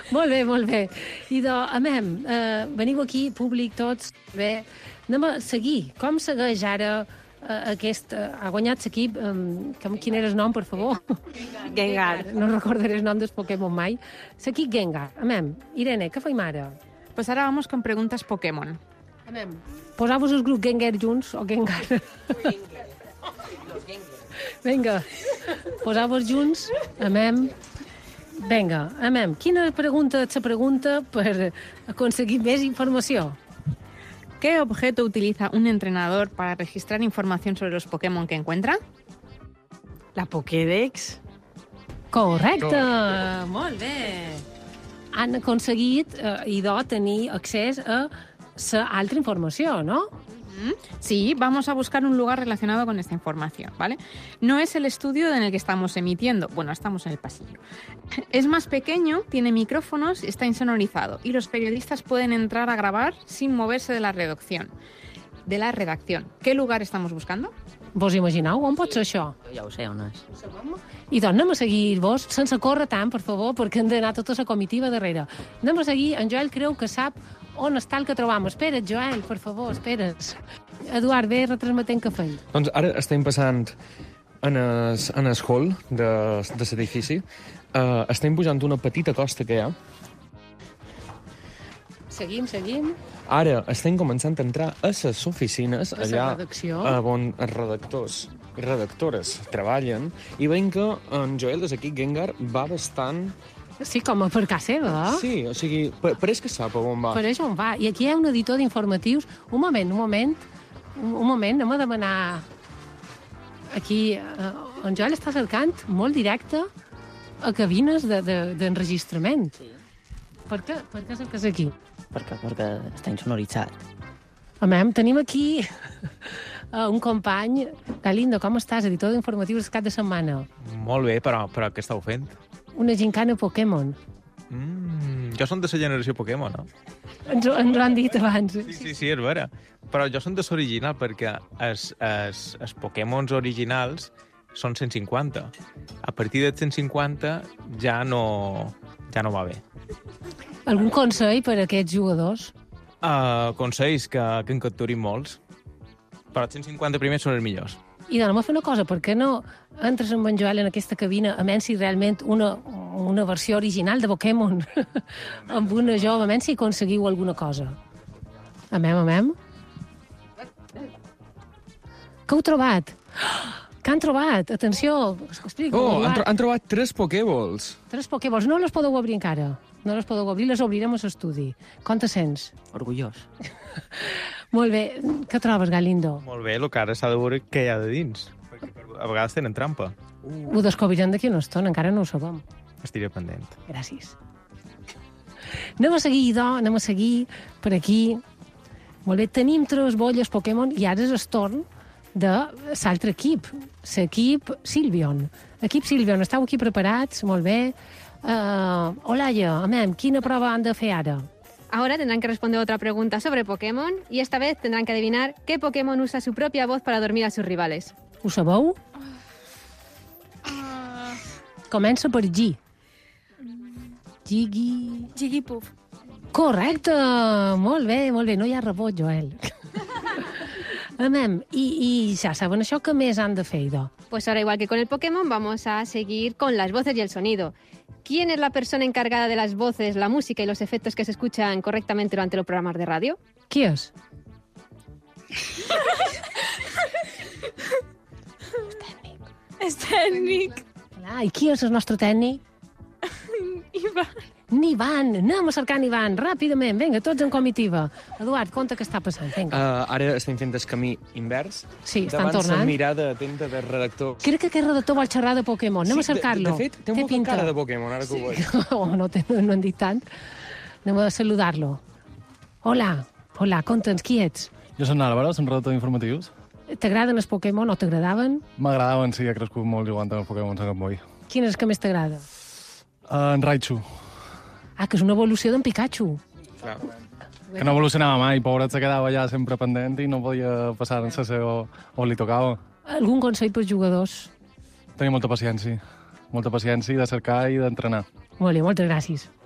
Molt bé, molt bé. I veniu aquí, públic, tots. Bé, anem a seguir. Com segueix ara aquest... ha guanyat l'equip... quin era el nom, per favor? Gengar. No recordaré el nom del Pokémon mai. L'equip Gengar. Irene, què feim ara? Pues ahora vamos con preguntas Pokémon. Poseu-vos el grup Gengar junts o Gengar? Vinga, poseu-vos junts. Vinga, quina pregunta és la pregunta per aconseguir més informació? ¿Qué objeto utiliza un entrenador para registrar información sobre los Pokémon que encuentra? La Pokédex. Correcte, molt bé. Han aconseguit, tenir accés a l'altra informació, no? Sí, vamos a buscar un lugar relacionado con esta información, ¿vale? No es el estudio en el que estamos emitiendo. Bueno, estamos en el pasillo. Es más pequeño, tiene micrófonos, está insonorizado y los periodistas pueden entrar a grabar sin moverse de la redacción. ¿Qué lugar estamos buscando? Vos imagineu on pot ser això? Ja ho sé on és. I doncs anem a seguir-vos, sense córrer tant, per favor, perquè hem d'anar tota la comitiva darrere. Anem a seguir, en Joel creu que sap on està el que trobam. Espera't, Joel, per favor, espera't. Eduard, ve retransmetent què feim. Doncs ara estem passant en el hall de l'edifici. Estem pujant una petita costa que hi ha. Seguim. Ara estem començant a entrar a les oficines, A la allà redacció. on els redactors i redactores treballen, i veiem que en Joel, des d'aquí, Gengar, va bastant... Sí, com a per casa seva. Sí, o sigui, pareix que sap on va. Per això on va. I aquí hi ha un editor d'informatius. Un moment, anem a demanar... Aquí, en Joel està cercant molt directe a cabines d'enregistrament. Sí. Per què cerques aquí? Perquè està insonoritzat. Tenim aquí un company. Galindo, com estàs? Editor d'informatius del cap de setmana. Molt bé, però què estàu fent? Una gincana Pokémon. Jo som de la generació Pokémon, no? Ens ho han dit abans. Sí, és vera. Però jo som de l'original, perquè els Pokémons originals són 150. A partir de 150 ja no va bé. Algun consell per a aquests jugadors? Consells que en capturin molts. Però els 150 primers són els millors. I doncs anem a fer una cosa, per què no entres amb en Joel en aquesta cabina a menys si realment una versió original de Pokémon amb una jove, a menys si aconseguiu alguna cosa. Amem. Què heu trobat? Què han trobat? Atenció, explica-ho. Han trobat 3 Pokéballs. 3 Pokéballs. No les podeu obrir encara. No les podeu obrir, les obrirem a l'estudi. Com te sents? Orgullós. Molt bé. Què trobes, Galindo? Molt bé, el que ara s'ha de veure què hi ha de dins. Perquè a vegades tenen trampa. Ho descobrirem d'aquí una estona, encara no ho sabem. Estiré pendent. Gràcies. Anem a seguir per aquí. Molt bé, tenim 3 bolles Pokémon i ara és el torn de l'altre equip, l'equip Sylveon. Equip Sylveon, esteu aquí preparats? Molt bé. Olaya, quina prova han de fer ara? Ahora tendrán que responder otra pregunta sobre Pokémon y esta vez tendrán que adivinar qué Pokémon usa su propia voz para dormir a sus rivales. Ho sabeu? Comença per G. Jigglypuff. Correcte! Molt bé. No hi ha rebot, Joel. I ja saben això, què més han de fer, idò? Pues ahora, igual que con el Pokémon, vamos a seguir con las voces y el sonido. ¿Quién es la persona encargada de las voces, la música y los efectos que se escuchan correctamente durante los programas de radio? Qui és? És tècnic. Clar, i qui és el nostre tècnic? Nivan. Anem a cercar Nivan, ràpidament. Vinga, tots en comitiva. Eduard, conta què està passant. Vinga. Ara estem fent el camí invers. Sí, estan davant tornant. la mirada atenta del redactor. Crec que aquest redactor vol xerrar de Pokémon. Anem a cercar-lo. De fet, té molta cara de Pokémon, ara que ho veig. No en dic tant. Anem a saludar-lo. Hola, conta'ns, qui ets? Jo soc Álvaro, som redactor d'informatius. T'agraden els Pokémon o t'agradaven? M'agradaven, sí, he crescut molt jugant amb els Pokémon a Game Boy. Quin és el que més t'agrada? En Raichu. Que és una evolució d'en Pikachu. Que no evolucionava mai, pobret se quedava allà sempre pendent i no podia passar-se on li tocava. Algun consell per jugadors? Tenia molta paciència i de cercar i d'entrenar. Molt bé, moltes gràcies.